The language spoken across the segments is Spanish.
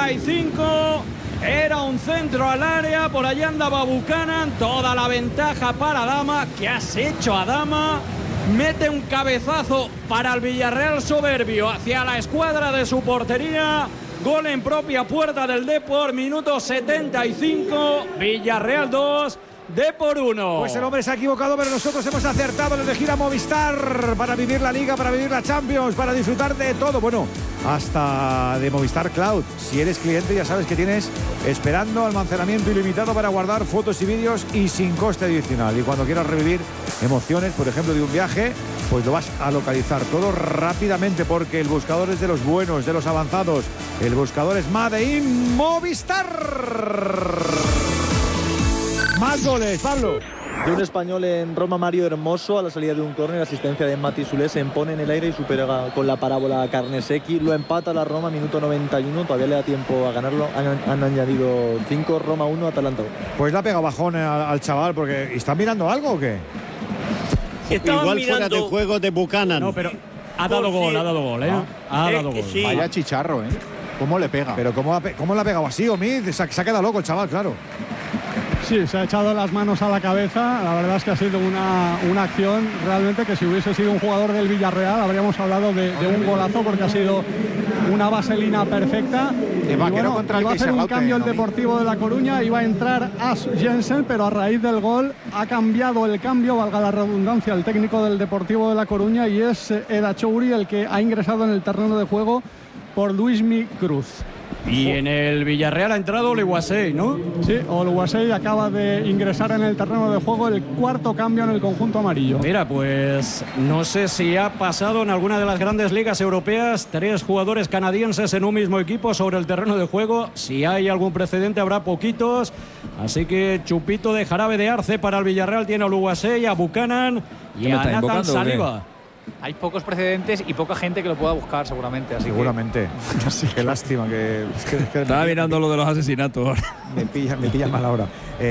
75. Era un centro al área, por allá andaba Buchanan, toda la ventaja para Adama. ¿Qué has hecho, Adama? Mete un cabezazo para el Villarreal soberbio hacia la escuadra de su portería. Gol en propia puerta del Depor, minuto 75, Villarreal 2, Depor 1. Pues el hombre se ha equivocado, pero nosotros hemos acertado en elegir a Movistar para vivir la Liga, para vivir la Champions, para disfrutar de todo. Bueno, hasta de Movistar Cloud. Si eres cliente ya sabes que tienes esperando almacenamiento ilimitado para guardar fotos y vídeos y sin coste adicional. Y cuando quieras revivir emociones, por ejemplo, de un viaje, pues lo vas a localizar todo rápidamente porque el buscador es de los buenos, de los avanzados. El buscador es Made in Movistar. Más goles, Pablo. De un español en Roma, Mario Hermoso, a la salida de un córner, asistencia de Mati Soler, se impone en el aire y supera con la parábola a Carnesecchi. Lo empata la Roma, minuto 91, todavía le da tiempo a ganarlo. Han añadido 5, Roma 1, Atalanta 1. Pues le ha pegado bajón al chaval, porque ¿está mirando algo o qué? Igual fuera de juego de Buchanan. No, pero ha dado gol, ha dado gol, ¿eh? Ha dado gol. Sí. Vaya chicharro, ¿eh? ¿Cómo le pega? Pero ¿cómo le ha pegado así, Omid? Se ha quedado loco el chaval, claro. Sí, se ha echado las manos a la cabeza. La verdad es que ha sido una acción realmente que si hubiese sido un jugador del Villarreal habríamos hablado de un golazo, porque ha sido una vaselina perfecta. Y bueno, iba a hacer un cambio el Deportivo de La Coruña, iba a entrar As Jensen, pero a raíz del gol ha cambiado el cambio, valga la redundancia, el técnico del Deportivo de La Coruña, y es Eda Chouri el que ha ingresado en el terreno de juego por Luismi Cruz. Y en el Villarreal ha entrado Oluwasei, ¿no? Sí, Oluwasei acaba de ingresar en el terreno de juego, el cuarto cambio en el conjunto amarillo. Mira, pues no sé si ha pasado en alguna de las grandes ligas europeas 3 jugadores canadienses en un mismo equipo sobre el terreno de juego. Si hay algún precedente habrá poquitos, así que chupito de jarabe de arce para el Villarreal. Tiene a Oluwasei, a Buchanan y a Nathan Saliba. Hay pocos precedentes y poca gente que lo pueda buscar, seguramente. Así seguramente. Qué lástima que estaba mirando lo de los asesinatos. Me pilla mal ahora.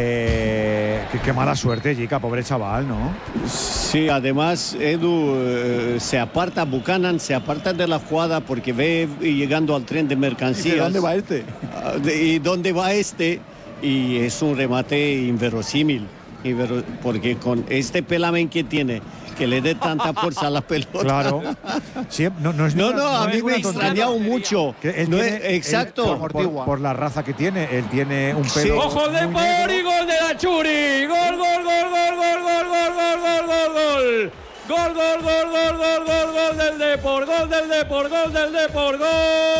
Qué mala suerte, Jica, pobre chaval, ¿no? Sí, además, Edu, se aparta Buchanan, se aparta de la jugada porque ve llegando al tren de mercancías. ¿Y dónde va este? ¿Y dónde va este? Y es un remate inverosímil. Porque con este pelamen que tiene, que le dé tanta fuerza a la pelota. Claro. Sí, no, a mí me ha extrañado mucho. Exacto. Por la raza que tiene. Él tiene un pelo. Sí. ¡Ojo de por y gol de la Churi! ¡Gol, gol, gol, gol, gol, gol, gol, gol, gol, gol, gol! Gol, gol, gol, gol, gol, gol, gol del Depor, gol del Depor, gol del Depor, gol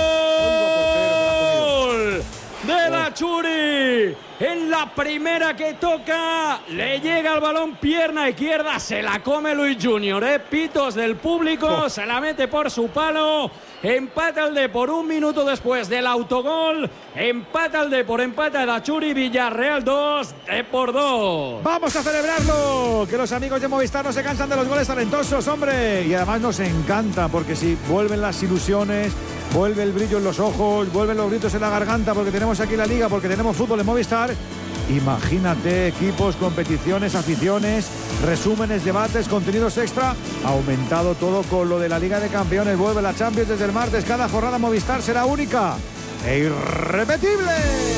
de la Churi. En la primera que toca, le llega el balón, pierna izquierda, se la come Luis Junior, pitos del público, se la mete por su palo, empata el Depor 1 minuto después del autogol, empata el Depor, empata el Achuri, Villarreal 2, Depor 2. ¡Vamos a celebrarlo! Que los amigos de Movistar no se cansan de los goles talentosos, hombre, y además nos encanta, porque si vuelven las ilusiones, vuelve el brillo en los ojos, vuelven los gritos en la garganta, porque tenemos aquí la Liga, porque tenemos fútbol en Movistar. Imagínate, equipos, competiciones, aficiones, resúmenes, debates, contenidos extra. Ha aumentado todo con lo de la Liga de Campeones. Vuelve la Champions desde el martes. Cada jornada Movistar será única e irrepetible.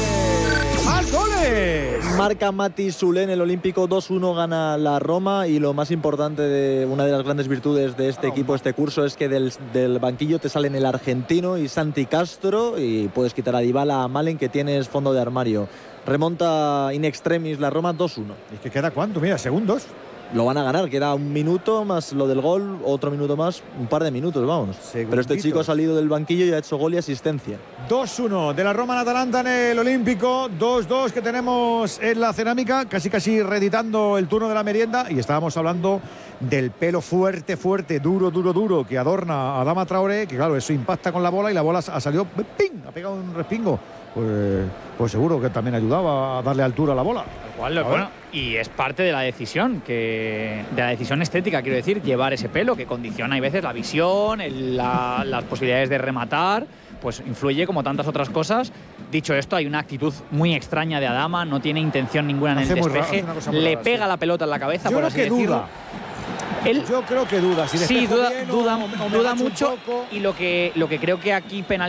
¡Más goles! Marca Mati Soler en el Olímpico, 2-1 gana la Roma, y lo más importante, de una de las grandes virtudes de este equipo, este curso, es que del banquillo te salen el argentino y Santi Castro, y puedes quitar a Dybala, a Malen, que tienes fondo de armario. Remonta in extremis la Roma, 2-1. ¿Y que queda cuánto? Mira, segundos. Lo van a ganar, queda un minuto más lo del gol, otro minuto más, un par de minutos, vamos. Pero este chico ha salido del banquillo y ha hecho gol y asistencia. 2-1 de la Roma en Atalanta en el Olímpico, 2-2 que tenemos en la Cerámica, casi reeditando el turno de la merienda, y estábamos hablando del pelo fuerte, duro que adorna a Adama Traoré, que claro, eso impacta con la bola y la bola ha salido, ¡ping!, ha pegado un respingo. Pues seguro que también ayudaba a darle altura a la bola. Bueno, y es parte de la decisión, de la decisión estética, quiero decir, llevar ese pelo que condiciona a veces la visión, las posibilidades de rematar, pues influye como tantas otras cosas. Dicho esto, hay una actitud muy extraña de Adama, no tiene intención ninguna en el despeje, le pega la pelota en la cabeza, por así decirlo. Yo creo que duda. Sí, duda mucho, y lo que creo que aquí penaliza